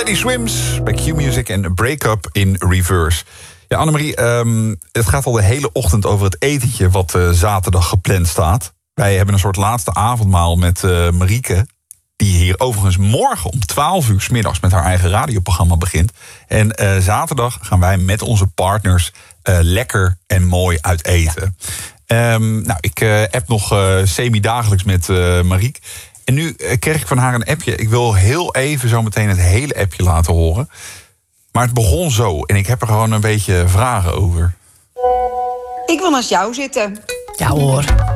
Teddy Swims bij Q-Music en Break Up in Reverse. Ja, Annemarie, het gaat al de hele ochtend over het etentje wat zaterdag gepland staat. Wij hebben een soort laatste avondmaal met Marieke, die hier overigens morgen om 12 uur 's middags met haar eigen radioprogramma begint. En zaterdag gaan wij met onze partners lekker en mooi uit eten. Ik app nog semi-dagelijks met Marieke. En nu kreeg ik van haar een appje. Ik wil heel even zo meteen het hele appje laten horen. Maar het begon zo en ik heb er gewoon een beetje vragen over. Ik wil naast jou zitten. Ja hoor.